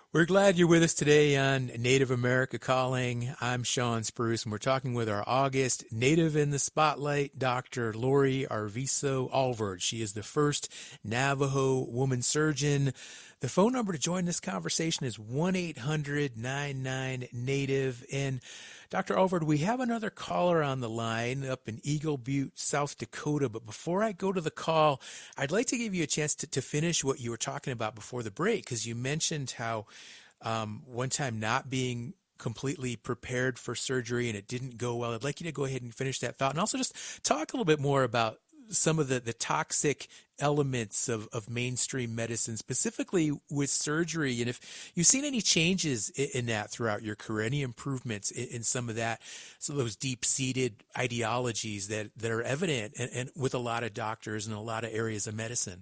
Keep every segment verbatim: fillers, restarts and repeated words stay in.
We're glad you're with us today on Native America Calling. I'm Sean Spruce, and we're talking with our August Native in the Spotlight, Doctor Lori Arvizo Alvord. She is the first Navajo woman surgeon. The phone number to join this conversation is one eight hundred nine nine native. And Doctor Alvord, we have another caller on the line up in Eagle Butte, South Dakota. But before I go to the call, I'd like to give you a chance to, to finish what you were talking about before the break, because you mentioned how um, one time not being completely prepared for surgery and it didn't go well. I'd like you to go ahead and finish that thought, and also just talk a little bit more about some of the, the toxic elements of, of mainstream medicine, specifically with surgery. And if you've seen any changes in, in that throughout your career, any improvements in, in some of that, some of those deep-seated ideologies that, that are evident and, and with a lot of doctors in a lot of areas of medicine.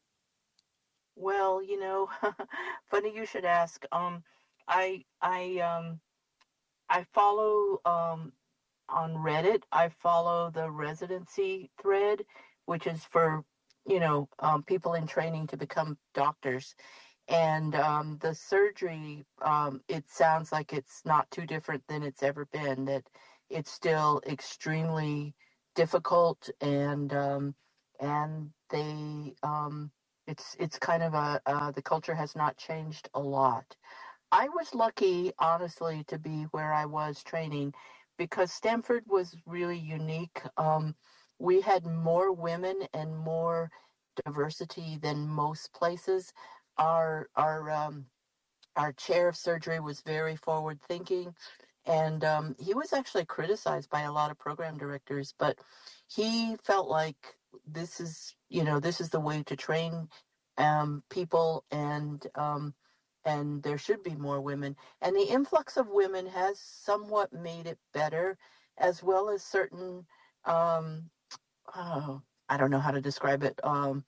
Well, you know, funny you should ask. Um, I, I, um, I follow, um, on Reddit, I follow the residency thread, which is for, you know, um, people in training to become doctors. And um, the surgery, um, it sounds like it's not too different than it's ever been, that it's still extremely difficult, and um, and they, um, it's it's kind of a, uh, the culture has not changed a lot. I was lucky, honestly, to be where I was training, because Stanford was really unique. Um, we had more women and more diversity than most places. Our our um, our chair of surgery was very forward thinking, and um, he was actually criticized by a lot of program directors, but he felt like this is, you know, this is the way to train um, people, and um, and there should be more women. And the influx of women has somewhat made it better, as well as certain, um, oh, I don't know how to describe it, um,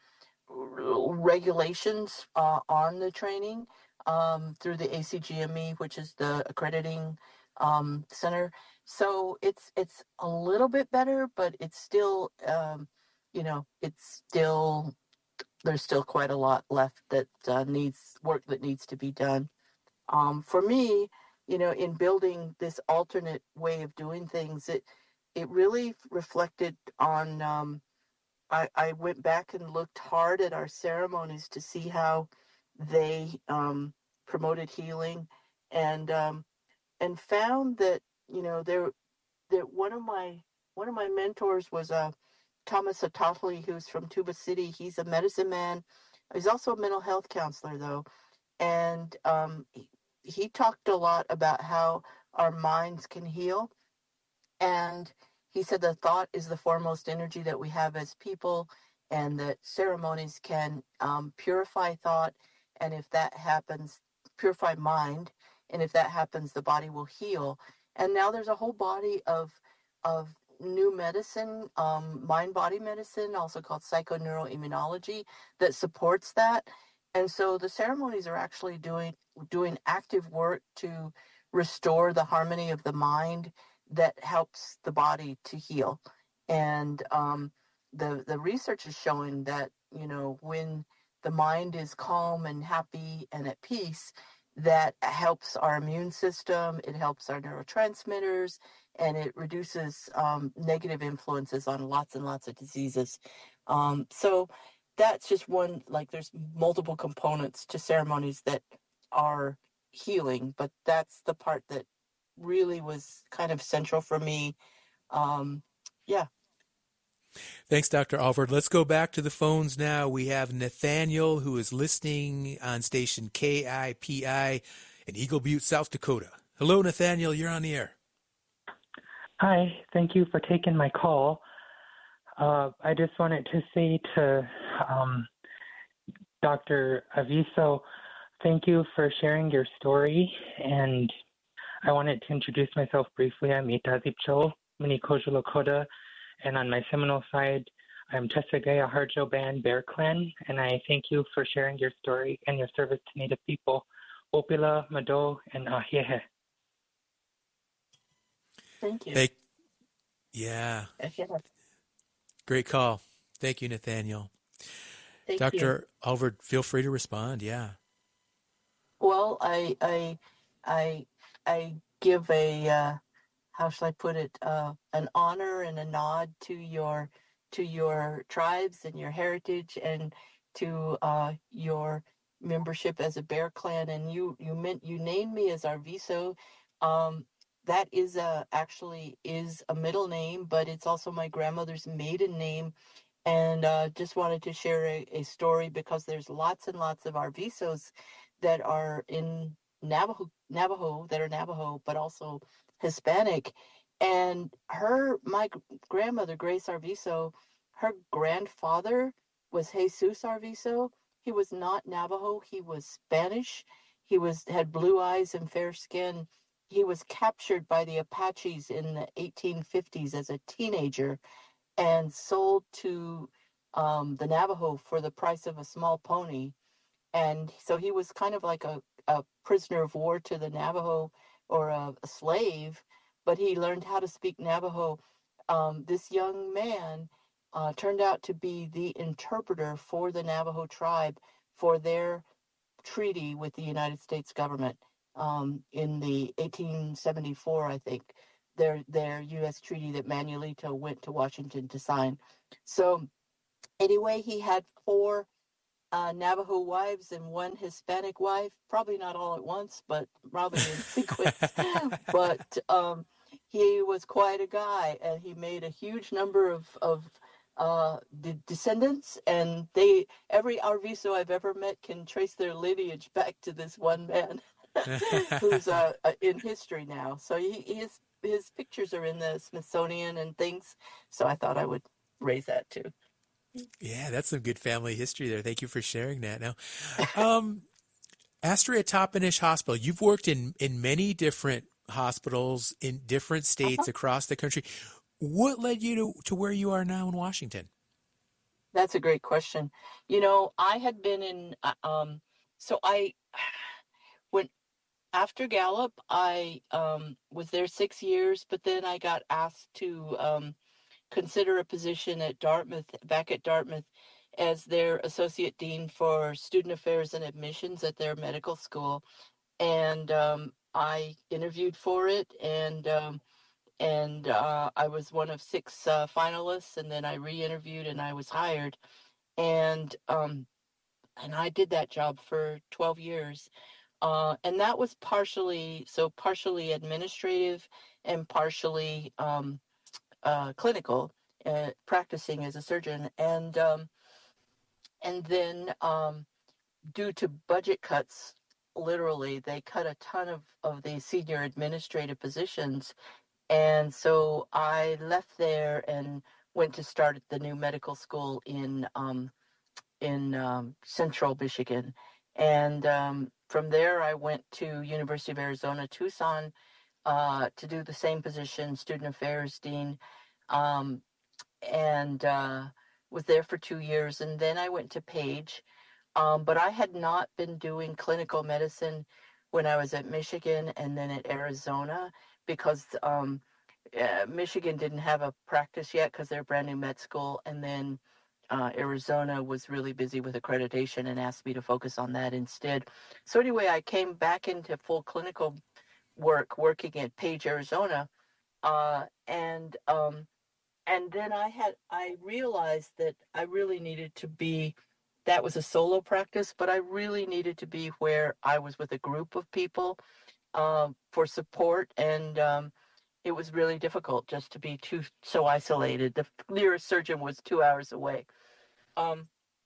regulations uh, on the training um, through the A C G M E, which is the accrediting um, center. So it's it's a little bit better, but it's still, um, you know, it's still, there's still quite a lot left that uh, needs work that needs to be done. Um, for me, you know, in building this alternate way of doing things, it it really reflected on. Um, I, I went back and looked hard at our ceremonies to see how they um, promoted healing, and um, and found that, you know, there that one of my one of my mentors was uh, Thomas Atatli, who's from Tuba City. He's a medicine man. He's also a mental health counselor, though, and um, he, he talked a lot about how our minds can heal, and he said the thought is the foremost energy that we have as people, and that ceremonies can um, purify thought. And if that happens, purify mind. And if that happens, the body will heal. And now there's a whole body of of new medicine, um, mind-body medicine, also called psychoneuroimmunology, that supports that. And so the ceremonies are actually doing doing active work to restore the harmony of the mind that helps the body to heal. And um, the the research is showing that, you know, when the mind is calm and happy and at peace, that helps our immune system, it helps our neurotransmitters, and it reduces um, negative influences on lots and lots of diseases. Um, so that's just one, like, there's multiple components to ceremonies that are healing, but that's the part that really was kind of central for me. Um, yeah. Thanks, Doctor Alvord. Let's go back to the phones now. We have Nathaniel, who is listening on station K I P I in Eagle Butte, South Dakota. Hello, Nathaniel. You're on the air. Hi. Thank you for taking my call. Uh, I just wanted to say to um, Doctor Arvizo, thank you for sharing your story. And I wanted to introduce myself briefly. I'm Itazip Cho, Minikojo Lakota. And on my Seminole side, I'm Tessagaya Harjo Band Bear Clan, and I thank you for sharing your story and your service to Native people. Opila, Mado, and Ahiehe. Thank you. Hey, yeah. Great call. Thank you, Nathaniel. Thank Doctor you. Alvord, feel free to respond. Yeah. Well, Well, I I I I give a uh, how shall I put it, uh, an honor and a nod to your to your tribes and your heritage and to uh, your membership as a Bear Clan. And you you meant you named me as Arviso. Um, that is a actually is a middle name, but it's also my grandmother's maiden name. And uh, just wanted to share a, a story because there's lots and lots of Arvisos that are in Navajo Navajo that are Navajo, but also Hispanic. And her, my grandmother, Grace Arviso, her grandfather was Jesus Arviso. He was not Navajo. He was Spanish. He was had blue eyes and fair skin. He was captured by the Apaches in the eighteen fifties as a teenager and sold to um, the Navajo for the price of a small pony. And so he was kind of like a, a prisoner of war to the Navajo or a, a slave, but he learned how to speak Navajo. Um, this young man uh, turned out to be the interpreter for the Navajo tribe for their treaty with the United States government um, in the eighteen seventy-four, I think, their their U S treaty that Manuelito went to Washington to sign. So anyway, he had four uh, Navajo wives and one Hispanic wife, probably not all at once, but probably in sequence. But um, he was quite a guy, and he made a huge number of, of uh, de- descendants, and they every Arviso I've ever met can trace their lineage back to this one man who's uh, uh, in history now. So he, his, his pictures are in the Smithsonian and things, so I thought I would raise that too. Yeah, that's some good family history there. Thank you for sharing that. Now, um, Astoria Toppenish Hospital, you've worked in, in many different hospitals in different states Uh-huh. across the country. What led you to, to where you are now in Washington? That's a great question. You know, I had been in, uh, um, so I, when, after Gallup, I um, was there six years, but then I got asked to um, consider a position at Dartmouth, back at Dartmouth, as their associate dean for student affairs and admissions at their medical school. And um, I interviewed for it, and um, and uh, I was one of six uh, finalists, and then I re-interviewed and I was hired, and um, and I did that job for twelve years, uh, and that was partially so partially administrative and partially um, uh, clinical, uh, practicing as a surgeon, and um, and then um, due to budget cuts, literally they cut a ton of of the senior administrative positions, and so I left there and went to start at the new medical school in um, in um, central Michigan, and um, from there I went to University of Arizona Tucson uh, to do the same position, student affairs dean. Um, and uh, was there for two years. And then I went to Page. Um, but I had not been doing clinical medicine when I was at Michigan and then at Arizona because um, uh, Michigan didn't have a practice yet because they're a brand new med school. And then uh, Arizona was really busy with accreditation and asked me to focus on that instead. So anyway, I came back into full clinical work, working at Page, Arizona. Uh, and um, and then I had I realized that I really needed to be that was a solo practice, but I really needed to be where I was with a group of people um, for support, and um, it was really difficult just to be too so isolated. The nearest surgeon was two hours away, um,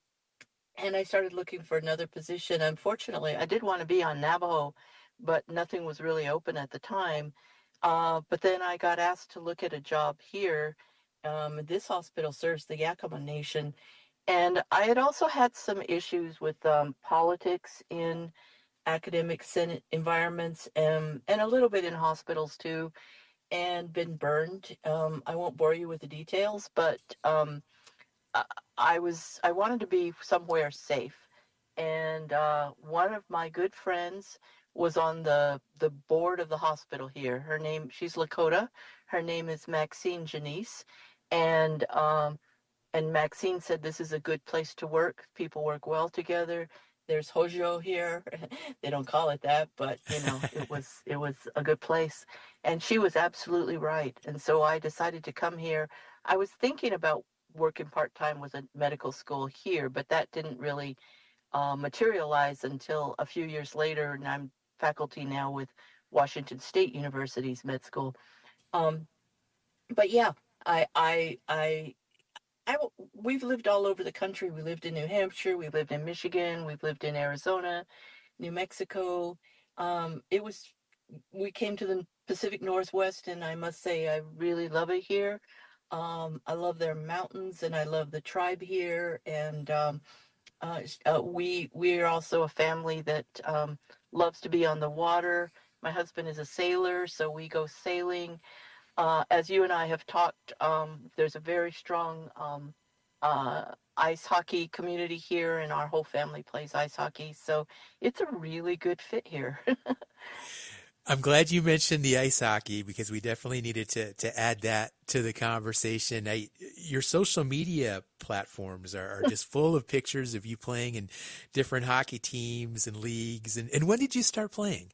and I started looking for another position. Unfortunately, I did want to be on Navajo, but nothing was really open at the time. Uh, but then I got asked to look at a job here. Um, this hospital serves the Yakama Nation, and I had also had some issues with um, politics in academic senate environments and, and a little bit in hospitals too, and been burned. Um, I won't bore you with the details, but um, I, I was I wanted to be somewhere safe. And uh, one of my good friends was on the the board of the hospital here. Her name, she's Lakota. Her name is Maxine Janice, and um, and Maxine said this is a good place to work. People work well together. there's Hojo here. They don't call it that, but you know, it was it was a good place. And she was absolutely right. And so I decided to come here. I was thinking about working part-time with a medical school here, but that didn't really uh, materialize until a few years later. And I'm faculty now with Washington State University's med school. Um, but yeah, I I I I, we've lived all over the country. We lived in New Hampshire, we lived in Michigan, we've lived in Arizona, New Mexico. Um, it was, we came to the Pacific Northwest, and I must say, I really love it here. Um, I love their mountains, and I love the tribe here. And um, uh, uh, we we are also a family that um, loves to be on the water. My husband is a sailor, so we go sailing. Uh, as you and I have talked, um, there's a very strong um, uh, ice hockey community here, and our whole family plays ice hockey. So it's a really good fit here. I'm glad you mentioned the ice hockey because we definitely needed to to add that to the conversation. I, your social media platforms are, are just full of pictures of you playing in different hockey teams and leagues. And, and when did you start playing?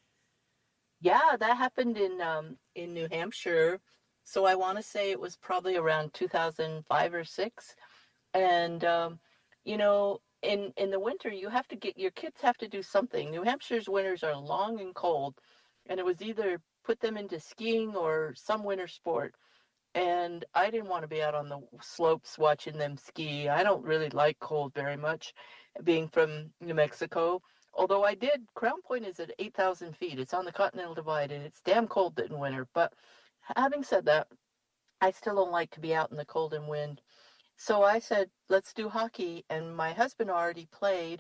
Yeah, that happened in um, in New Hampshire. So I want to say it was probably around two thousand five or six. And um, you know, in in the winter, you have to get your kids have to do something. New Hampshire's winters are long and cold, and it was either put them into skiing or some winter sport. And I didn't want to be out on the slopes watching them ski. I don't really like cold very much, being from New Mexico. Although I did, Crown Point is at eight thousand feet. It's on the Continental Divide, and it's damn cold in winter. But having said that, I still don't like to be out in the cold and wind. So I said, let's do hockey. And my husband already played.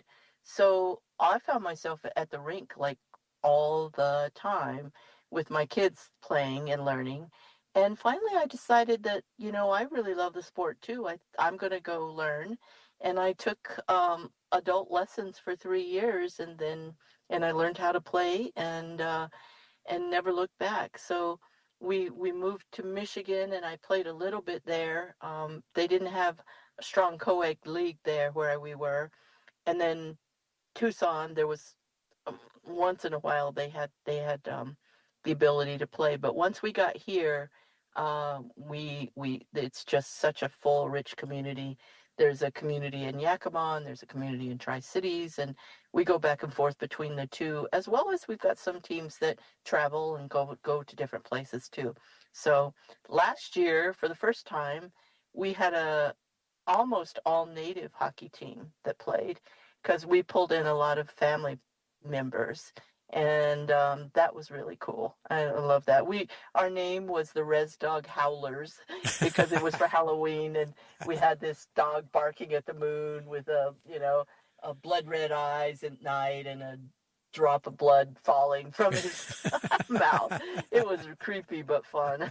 So I found myself at the rink like all the time with my kids playing and learning. And finally, I decided that, you know, I really love the sport too. I, I'm going to go learn. And I took um, adult lessons for three years and then, and I learned how to play and, uh, and never looked back. So we we moved to Michigan, and I played a little bit there. Um, they didn't have a strong co-ed league there where we were, and then Tucson, there was um, once in a while they had they had um, the ability to play. But once we got here, um, we we it's just such a full, rich community. There's a community in Yakima, and there's a community in Tri-Cities, and we go back and forth between the two, as well as we've got some teams that travel and go go to different places too. So last year, for the first time, we had a almost all native hockey team that played because we pulled in a lot of family members, and um, that was really cool. I, I love that. We our name was the Res Dog Howlers because it was for Halloween, and we had this dog barking at the moon with a you know a blood red eyes at night and a drop of blood falling from his mouth. It was creepy but fun.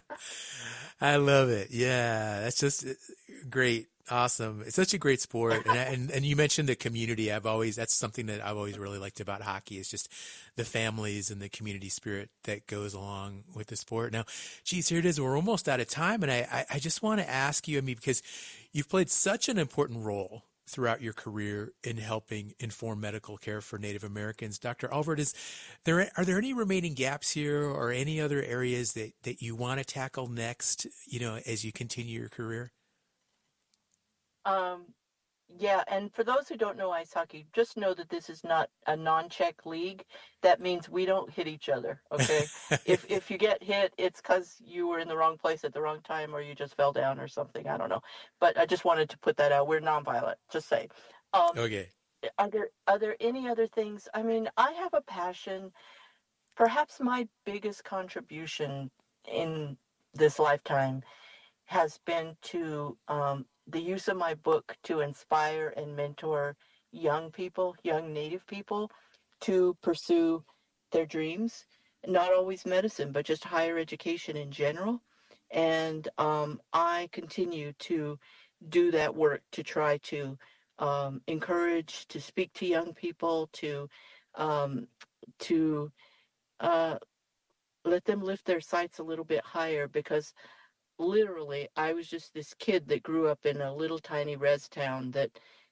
I love it. Yeah, that's just great. Awesome. It's such a great sport. And, and, and you mentioned the community. I've always, that's something that I've always really liked about hockey is just the families and the community spirit that goes along with the sport. Now, geez, here it is. We're almost out of time. And I, I, I just want to ask you, I mean, because you've played such an important role throughout your career in helping inform medical care for Native Americans. Doctor Alvord, is there, are there any remaining gaps here or any other areas that, that you want to tackle next, you know, as you continue your career? Um, yeah, and for those who don't know ice hockey, just know that this is not a non-check league. That means we don't hit each other, okay? if if you get hit, it's because you were in the wrong place at the wrong time or you just fell down or something. I don't know. But I just wanted to put that out. We're nonviolent, just say. Um, Okay. are there, are there any other things? I mean, I have a passion. Perhaps my biggest contribution in this lifetime has been to um, the use of my book to inspire and mentor young people, young Native people, to pursue their dreams. Not always medicine, but just higher education in general. And um, I continue to do that work to try to um, encourage, to speak to young people, to um, to uh, let them lift their sights a little bit higher, because literally I was just this kid that grew up in a little tiny res town that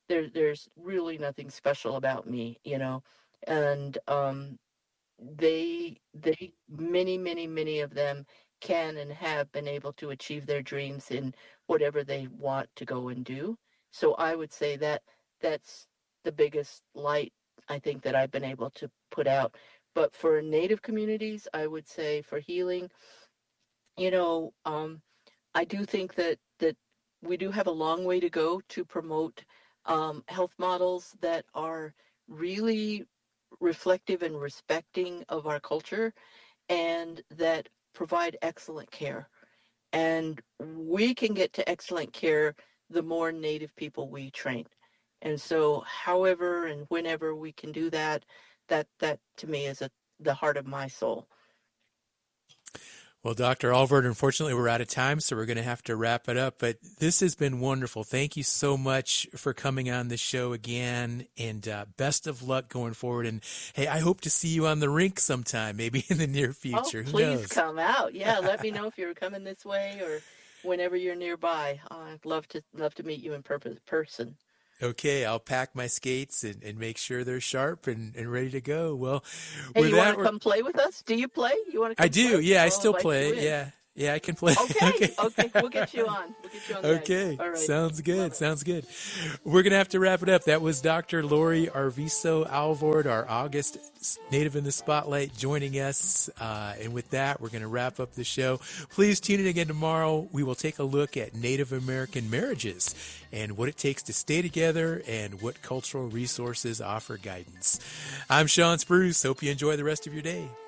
there there's really nothing special about me, you know. And um, they they many many many of them can and have been able to achieve their dreams in whatever they want to go and do. So I would say that that's the biggest light I think that I've been able to put out. But for Native communities, I would say for healing, you know, um, I do think that that we do have a long way to go to promote um, health models that are really reflective and respecting of our culture and that provide excellent care. And we can get to excellent care the more Native people we train. And so, however and whenever we can do that, that that to me is a, the heart of my soul. Well, Doctor Alvord, unfortunately, we're out of time, so we're going to have to wrap it up. But this has been wonderful. Thank you so much for coming on the show again, and uh, best of luck going forward. And, hey, I hope to see you on the rink sometime, maybe in the near future. Oh, Who please knows? come out. Yeah, let me know if you're coming this way or whenever you're nearby. Oh, I'd love to love to meet you in purpose, person. Okay, I'll pack my skates and, and make sure they're sharp and, and ready to go. Well, Hey, with you that, want to come play with us? Do you play? You want to come I do. play? Yeah, I I'll still invite play. you in. Yeah. Yeah, I can play. Okay, okay. okay, we'll get you on. We'll get you on the Okay, ice. All right. sounds Love good. it. Sounds good. We're going to have to wrap it up. That was Doctor Lori Arvizo Alvord, our August Native in the Spotlight, joining us. Uh, and with that, we're going to wrap up the show. Please tune in again tomorrow. We will take a look at Native American marriages and what it takes to stay together and what cultural resources offer guidance. I'm Sean Spruce. Hope you enjoy the rest of your day.